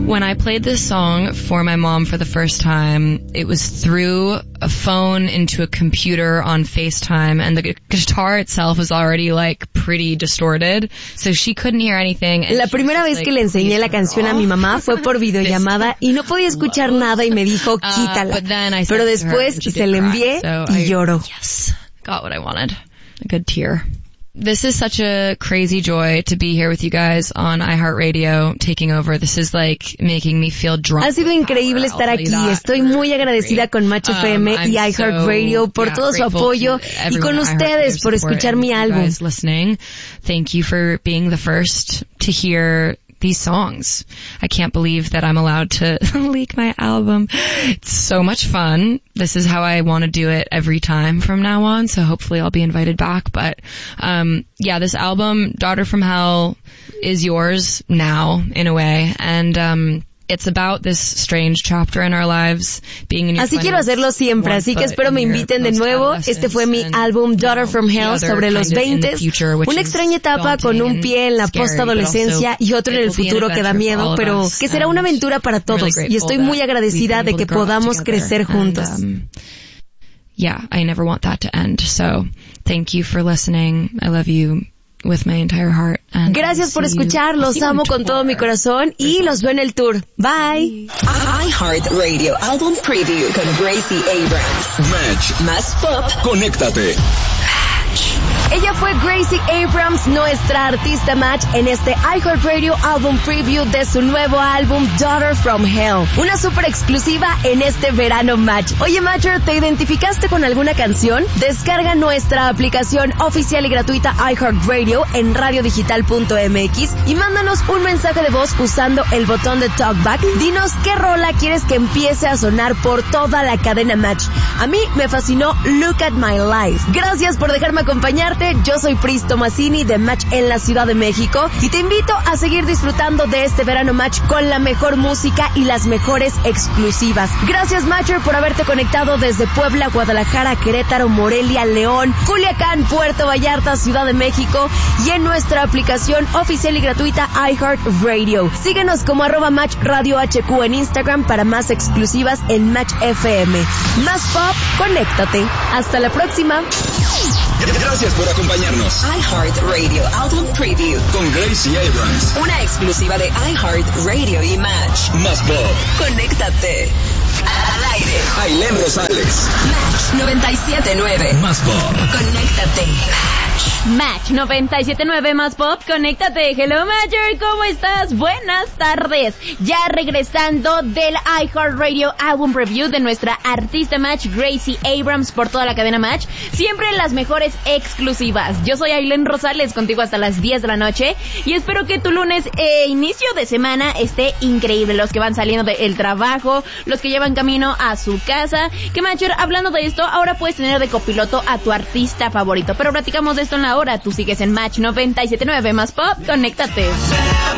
When I played this song for my mom for the first time, it was through a phone into a computer on FaceTime, and the guitar itself was already like pretty distorted, so she couldn't hear anything. La primera vez que le enseñé la canción a mi mamá fue por videollamada y no podía escuchar nada y me dijo quítala. Pero después se la envié y lloró. Yes, got what I wanted. A good tear. This is such a crazy joy to be here with you guys on iHeartRadio, taking over. This is like making me feel drunk. Ha sido increíble estar aquí. Estoy muy agradecida con Match FM y iHeartRadio por todo su apoyo y con ustedes por escuchar mi álbum. Thank you for being the first to hear these songs. I can't believe that I'm allowed to leak my album. It's so much fun. This is how I want to do it every time from now on, so hopefully I'll be invited back. But yeah, this album, Daughter from Hell, is yours now, in a way. And it's about this strange chapter in our lives, being in your Así quiero hacerlo siempre, así que espero me inviten de nuevo. Este fue mi álbum Daughter from Hell sobre los 20, una extraña etapa con un pie en la postadolescencia y otro en el futuro que da miedo, pero que será una aventura para todos, y estoy muy agradecida de que podamos crecer juntos. Yeah, I never want that to end, so thank you for listening. I love you with my entire heart. And gracias por escuchar, los amo con todo mi corazón y los veo en el tour. Bye. iHeartRadio Album Preview con Gracie Abrams. Match. Más pop. Conéctate. Ella fue Gracie Abrams, nuestra artista Match, en este iHeartRadio Album Preview de su nuevo álbum Daughter from Hell. Una super exclusiva en este verano Match. Oye Matcher, ¿te identificaste con alguna canción? Descarga nuestra aplicación oficial y gratuita iHeartRadio en radiodigital.mx y mándanos un mensaje de voz usando el botón de Talkback. Dinos qué rola quieres que empiece a sonar por toda la cadena Match. A mí me fascinó Look at My Life. Gracias por dejarme acompañarte. Yo soy Pris Tomasini de Match en la Ciudad de México y te invito a seguir disfrutando de este verano Match con la mejor música y las mejores exclusivas. Gracias Matcher por haberte conectado desde Puebla, Guadalajara, Querétaro, Morelia, León, Culiacán, Puerto Vallarta, Ciudad de México y en nuestra aplicación oficial y gratuita iHeartRadio. Síguenos como @MatchRadioHQ en Instagram para más exclusivas en Match FM. Más pop, conéctate. Hasta la próxima. Gracias por acompañarnos. iHeartRadio Album Preview con Gracie Abrams. Una exclusiva de iHeartRadio y Match. Más pop. Conéctate. Al aire. Ailén Rosales. Match 97.9. Más pop. Conéctate. Match 97.9 Más Pop, conéctate. Hello Matcher, ¿cómo estás? Buenas tardes. Ya regresando del iHeartRadio Album Review de nuestra artista Match, Gracie Abrams, por toda la cadena Match. Siempre las mejores exclusivas. Yo soy Ailén Rosales, contigo hasta las 10 de la noche. Y espero que tu lunes, inicio de semana, esté increíble. Los que van saliendo del trabajo, los que llevan camino a su casa. Que Matcher, hablando de esto, ahora puedes tener de copiloto a tu artista favorito. Pero platicamos de esto en la hora. Tú sigues en Match 97.9 Más Pop, conéctate.